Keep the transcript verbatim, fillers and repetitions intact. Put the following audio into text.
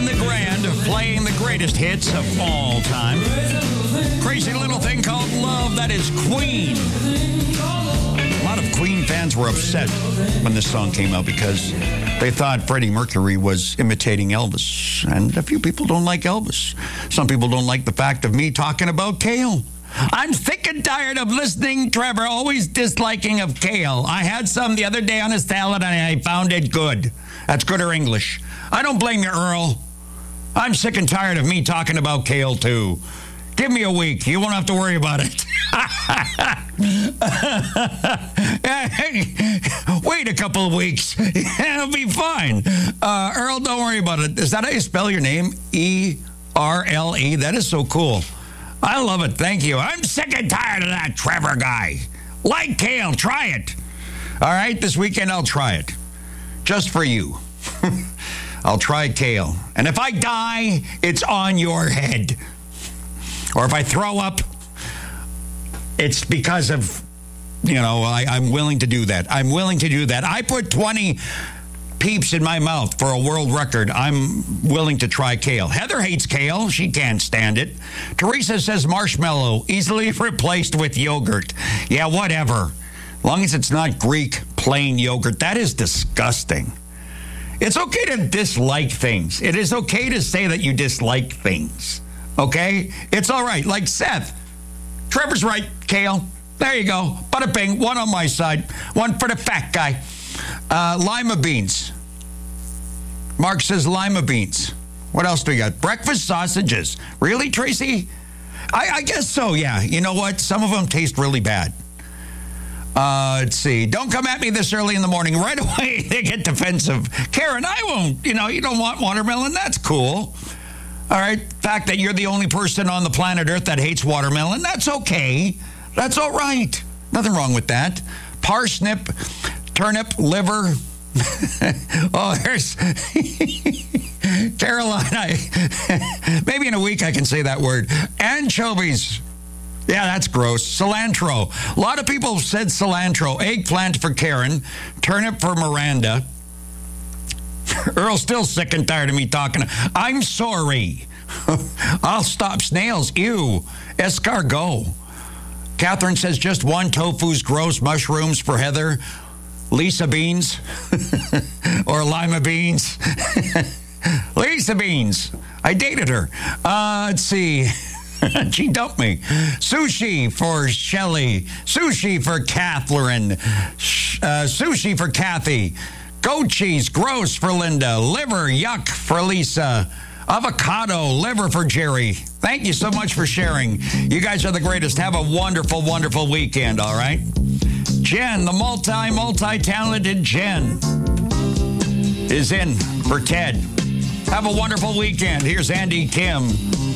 and the Grand, playing the greatest hits of all time. Crazy little thing called Love, that is Queen. A lot of Queen fans were upset when this song came out because they thought Freddie Mercury was imitating Elvis. And a few people don't like Elvis. Some people don't like the fact of me talking about kale. I'm sick and tired of listening, Trevor, always disliking of kale. I had some the other day on a salad and I found it good. That's good or English. I don't blame you, Earl. I'm sick and tired of me talking about kale, too. Give me a week. You won't have to worry about it. Wait a couple of weeks. It'll be fine. Uh, Earl, don't worry about it. Is that how you spell your name? E R L E? That is so cool. I love it. Thank you. I'm sick and tired of that Trevor guy. Like kale. Try it. All right? This weekend, I'll try it. Just for you. I'll try kale. And if I die, it's on your head. Or if I throw up, it's because of, you know, I, I'm willing to do that. I'm willing to do that. I put twenty peeps in my mouth for a world record. I'm willing to try kale. Heather hates kale. She can't stand it. Teresa says marshmallow, easily replaced with yogurt. Yeah, whatever. As long as it's not Greek plain yogurt. That is disgusting. It's okay to dislike things. It is okay to say that you dislike things. Okay? It's all right. Like Seth. Trevor's right, kale. There you go. Bada bing. One on my side. One for the fat guy. Uh, lima beans. Mark says lima beans. What else do we got? Breakfast sausages. Really, Tracy? I, I guess so, yeah. You know what? Some of them taste really bad. Uh, let's see. Don't come at me this early in the morning. Right away, they get defensive. Karen, I won't. You know, you don't want watermelon. That's cool. All right. The fact that you're the only person on the planet Earth that hates watermelon, that's okay. That's all right. Nothing wrong with that. Parsnip, turnip, liver. Oh, there's Carolina. Maybe in a week I can say that word. Anchovies. Yeah, that's gross. Cilantro. A lot of people have said cilantro. Eggplant for Karen. Turnip for Miranda. Earl's still sick and tired of me talking. I'm sorry. I'll stop snails. Ew. Escargot. Catherine says just one. Tofu's gross. Mushrooms for Heather. Lisa beans. Or lima beans. Lisa beans. I dated her. Uh, let's see. She dumped me. Sushi for Shelley. Sushi for Catherine. Uh, sushi for Kathy. Goat cheese, gross for Linda. Liver, yuck for Lisa. Avocado, liver for Jerry. Thank you so much for sharing. You guys are the greatest. Have a wonderful, wonderful weekend, all right? Jen, the multi, multi-talented Jen, is in for Ted. Have a wonderful weekend. Here's Andy Kim.